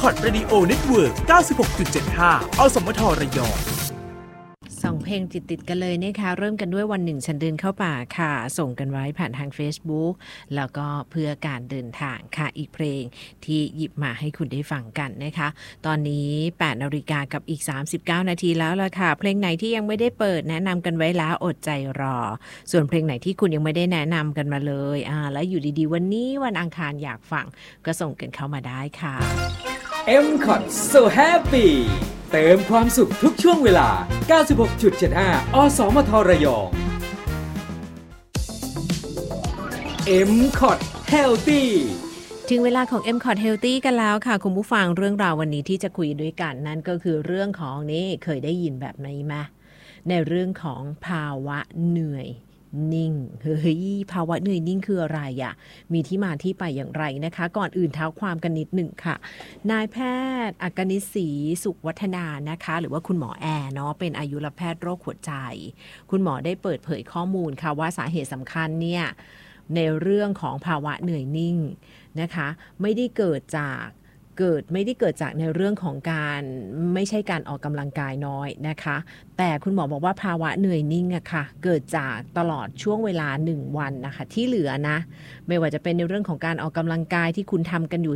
M-KOT Radio Network 96.75 อสมทระยอง 2 เพลงติดๆกันเลยนะคะเริ่มกันด้วยวันหนึ่งฉันเดินเข้าป่าค่ะส่งกันไว้ผ่านทาง Facebook แล้วก็เพื่อการเดินทางค่ะอีกเพลงที่หยิบมาให้คุณได้ฟังกันนะคะตอนนี้ 8 นาฬิกากับอีก39 นาทีแล้วล่ะค่ะเพลงไหนที่ยังไม่ได้เปิดแนะนำกันไว้แล้วอดใจรอส่วนเพลงไหนที่คุณยังไม่ได้แนะนำกันมาเลยแล้วอยู่ดีๆวันนี้วันอังคารอยากฟังก็ส่งกันเข้ามาได้ค่ะ M-KOT So Happy เติมความสุขทุกช่วงเวลา 96.75 อสมทระยอง M-KOT Healthy ถึงเวลาของ M-KOT Healthy กันแล้วค่ะคุณผู้ฟังเรื่องราววันนี้ที่จะคุยด้วยกันนั่นก็คือเรื่องของนี่เคยได้ยินแบบนี้ไหมในเรื่องของภาวะเหนื่อยนิ่งเฮ้ยภาวะเหนื่อยนิ่งคืออะไรอ่ะมีที่มาที่ไปอย่างไรนะคะก่อนอื่นเท้าความกันนิดหนึ่งค่ะนายแพทย์อักนิศรีสุขวัฒนานะคะหรือว่าคุณหมอแอร์เนาะเป็นอายุรแพทย์โรคหัวใจคุณหมอได้เปิดเผยข้อมูลค่ะว่าสาเหตุสำคัญเนี่ยในเรื่องของภาวะเหนื่อยนิ่งนะคะไม่ได้เกิดจากในเรื่องของการไม่ใช่การออกกำลังกายน้อยนะคะแต่คุณหมอบอกว่าภาวะเหนื่อยนิ่งอะค่ะเกิดจากตลอดช่วงเวลา1วันนะคะที่เหลือนะไม่ว่าจะเป็นในเรื่องของการออกกำลังกายที่คุณทำกันอยู่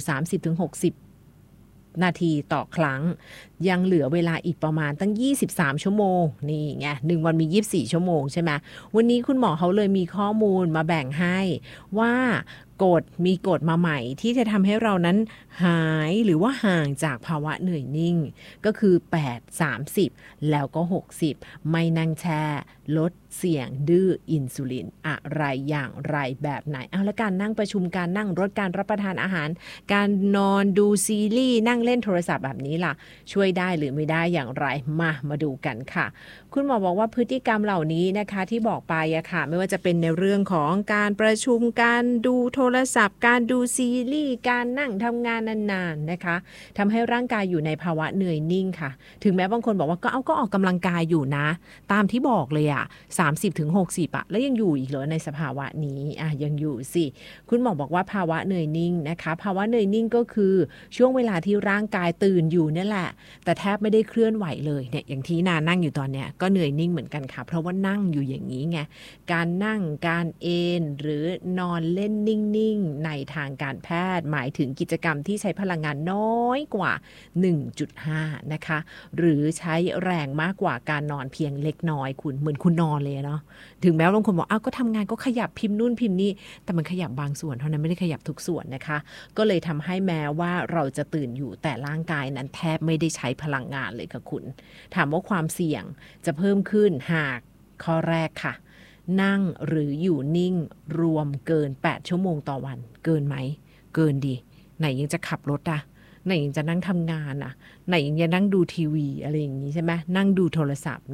30-60 นาทีต่อครั้งยังเหลือเวลาอีกประมาณตั้ง23ชั่วโมงนี่ไง1วันมี24ชั่วโมงใช่ไหมวันนี้คุณหมอเขาเลยมีข้อมูลมาแบ่งให้ว่มีกฎมาใหม่ที่จะทำให้เรานั้นหายหรือว่าห่างจากภาวะเหนื่อยนิ่งก็คือ8 30แล้วก็60ไม่นั่งแช่ลดเสี่ยงดื้ออินซูลินอะไรอย่างไรแบบไหนแล้วการนั่งประชุมการนั่งรถการรับประทานอาหารการนอนดูซีรีส์นั่งเล่นโทรศัพท์แบบนี้ล่ะช่วยได้หรือไม่ได้อย่างไรมาดูกันค่ะคุณหมอบอกว่าพฤติกรรมเหล่านี้นะคะที่บอกไปค่ะไม่ว่าจะเป็นในเรื่องของการประชุมการดูโทรศัพท์การดูซีรีส์การนั่งทำงานนานๆนะคะทำให้ร่างกายอยู่ในภาวะเหนื่อยนิ่งค่ะถึงแม้บางคนบอกว่าก็ออกกำลังกายอยู่นะตามที่บอกเลย30-60แล้วยังอยู่อีกเหรอในสภาวะนี้ยังอยู่สิคุณหมอบอกว่าภาวะเหนื่อยนิ่งนะคะภาวะเหนื่อยนิ่งก็คือช่วงเวลาที่ร่างกายตื่นอยู่นี่แหละแต่แทบไม่ได้เคลื่อนไหวเลยเนี่ยอย่างที่นานั่งอยู่ตอนเนี้ยก็เหนื่อยนิ่งเหมือนกันค่ะเพราะว่านั่งอยู่อย่างนี้ไงการนั่งการเอนหรือนอนเล่นนิ่งๆในทางการแพทย์หมายถึงกิจกรรมที่ใช้พลังงานน้อยกว่า 1.5 นะคะหรือใช้แรงมากกว่าการนอนเพียงเล็กน้อยคุณเหมือนคุณนอนเลยเนาะถึงแม้บางคนบอกก็ทำงานก็ขยับพิมพ์นู่นพิมพ์นี่แต่มันขยับบางส่วนเท่านั้นไม่ได้ขยับทุกส่วนนะคะก็เลยทำให้แม้ว่าเราจะตื่นอยู่แต่ร่างกายนั้นแทบไม่ได้ใช้พลังงานเลยค่ะคุณถามว่าความเสี่ยงจะเพิ่มขึ้นหากข้อแรกค่ะนั่งหรืออยู่นิ่งรวมเกิน8ชั่วโมงต่อวันเกินไหมเกินดิไหนยังจะขับรถไหนยังจะนั่งทำงานไหนยังจะนั่งดูทีวีอะไรอย่างนี้ใช่ไหมนั่งดูโทรศัพท์